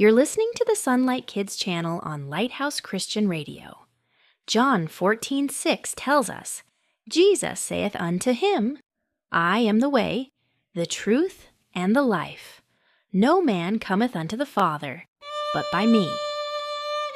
You're listening to the Sunlight Kids channel on Lighthouse Christian Radio. John 14:6 tells us, Jesus saith unto him, I am the way, the truth, and the life. No man cometh unto the Father, but by me.